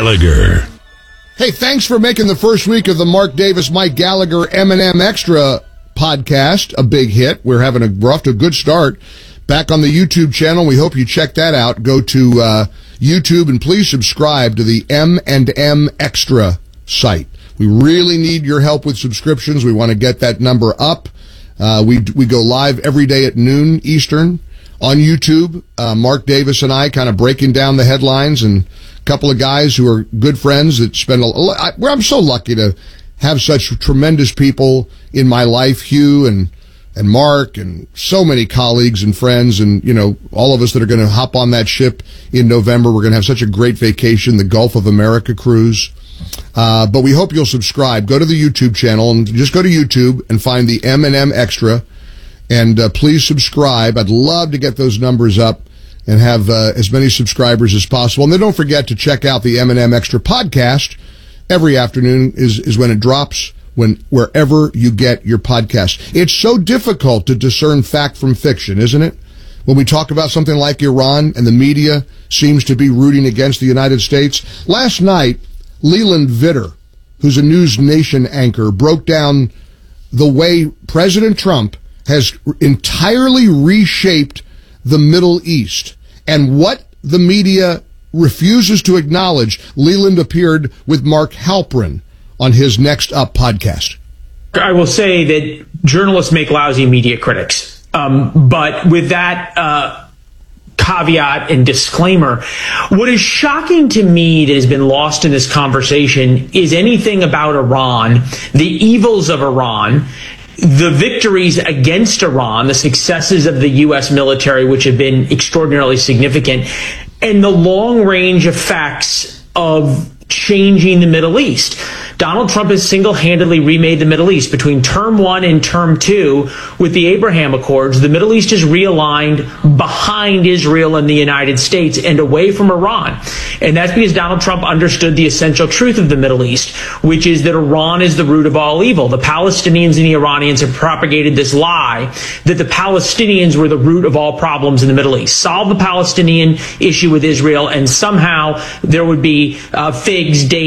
Gallagher. Hey, thanks for making the first week of the Mark Davis, Mike Gallagher, M&M Extra podcast a big hit. We're off to a good start. Back on the YouTube channel. We hope you check that out. Go to YouTube and please subscribe to the M&M Extra site. We really need your help with subscriptions. We want to get that number up. We go live every day at noon Eastern on YouTube. Mark Davis and I kind of breaking down the headlines, and a couple of guys who are good friends that spend I'm so lucky to have such tremendous people in my life, Hugh and Mark and so many colleagues and friends, and, you know, all of us that are going to hop on that ship in November. We're going to have such a great vacation, the Gulf of America cruise. But we hope you'll subscribe. Go to the YouTube channel and just go to YouTube and find the M&M Extra, and please subscribe. I'd love to get those numbers up and have as many subscribers as possible. And then don't forget to check out the M&M Extra podcast. Every afternoon is when it drops, wherever you get your podcast. It's so difficult to discern fact from fiction, isn't it? When we talk about something like Iran and the media seems to be rooting against the United States. Last night, Leland Vitter, who's a News Nation anchor, broke down the way President Trump has entirely reshaped the Middle East and what the media refuses to acknowledge. Leland appeared with Mark Halperin on his Next Up podcast. I will say that journalists make lousy media critics. But with that caveat and disclaimer, what is shocking to me that has been lost in this conversation is anything about Iran, the evils of Iran, the victories against Iran, the successes of the U.S. military, which have been extraordinarily significant, and the long-range effects of changing the Middle East. Donald Trump has single-handedly remade the Middle East. Between term 1 and term 2, with the Abraham Accords, the Middle East is realigned behind Israel and the United States and away from Iran. And that's because Donald Trump understood the essential truth of the Middle East, which is that Iran is the root of all evil. The Palestinians and the Iranians have propagated this lie that the Palestinians were the root of all problems in the Middle East. Solve the Palestinian issue with Israel, and somehow there would be figs, dates,